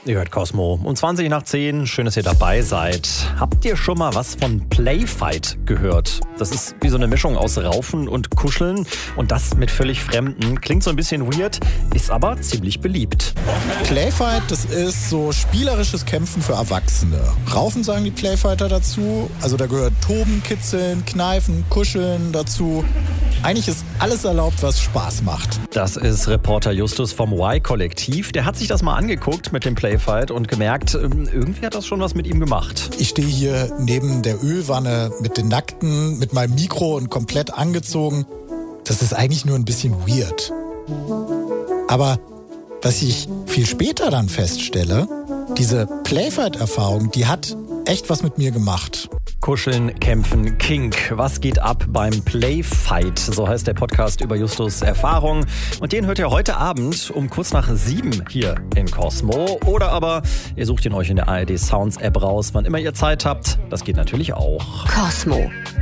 Ihr hört Cosmo um 20 nach 10. Schön, dass ihr dabei seid. Habt ihr schon mal was von Playfight gehört? Das ist wie so eine Mischung aus Raufen und Kuscheln. Und das mit völlig Fremden. Klingt so ein bisschen weird, ist aber ziemlich beliebt. Playfight, das ist so spielerisches Kämpfen für Erwachsene. Raufen sagen die Playfighter dazu. Also da gehört Toben, Kitzeln, Kneifen, Kuscheln dazu. Eigentlich ist alles erlaubt, was Spaß macht. Das ist Reporter Justus vom Y-Kollektiv. Der hat sich das mal angeguckt mit dem Playfight und gemerkt, irgendwie hat das schon was mit ihm gemacht. Ich stehe hier neben der Ölwanne mit den Nackten, mit meinem Mikro und komplett angezogen. Das ist eigentlich nur ein bisschen weird. Aber was ich viel später dann feststelle, diese Playfight-Erfahrung, die hat echt was mit mir gemacht. Kuscheln, kämpfen, Kink. Was geht ab beim Playfight? So heißt der Podcast über Justus' Erfahrung. Und den hört ihr heute Abend um kurz nach 7 hier in Cosmo. Oder aber ihr sucht ihn euch in der ARD Sounds App raus, wann immer ihr Zeit habt. Das geht natürlich auch. Cosmo.